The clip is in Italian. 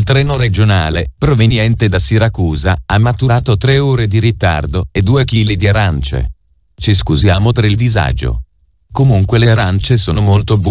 treno regionale, proveniente da Siracusa, ha maturato 3 ore di ritardo e 2 kg di arance. Ci scusiamo per il disagio. Comunque le arance sono molto buone.